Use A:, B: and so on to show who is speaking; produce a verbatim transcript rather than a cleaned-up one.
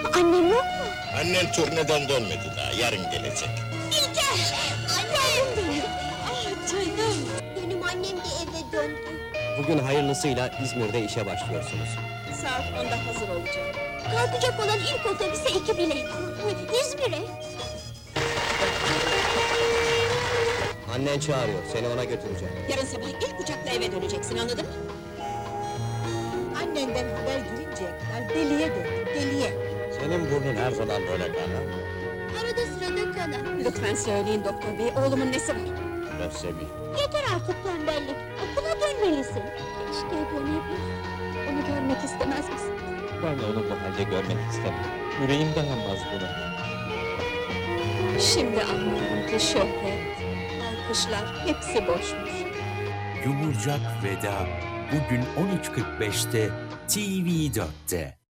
A: Annem yok mu?
B: Annen turneden dönmedi daha, yarın gelecek.
A: İlker! Annem! Ah canım! Benim annem de eve döndü.
C: Bugün hayırlısıyla İzmir'de işe başlıyorsunuz.
D: Saat onda hazır olacağım.
A: Kalkacak olan ilk otobüse iki bilet. İzmir'e.
C: Annen çağırıyor, seni ona götüreceğim.
D: Yarın sabah ilk uçakla eve döneceksin, anladın mı?
E: Annenden haber gelinceye kadar deliye döndüm, deliye.
C: Senin burnun her zaman böyle kana.
A: Arada sırada kana.
D: Lütfen söyleyin doktor bey, oğlumun nesi var?
C: Lösemi.
A: Yeter artık tembellik. Okula dönmelisin. Keşke dönebil. Onu görmek istemez misin?
F: Ben de onu bu halde görmek istemem. Yüreğim dayanmaz buna.
D: Şimdi anlıyorum ki şöhret, alkışlar hepsi boşmuş.
G: Yumurcak Veda bugün on üç kırk beşte T V dörtte.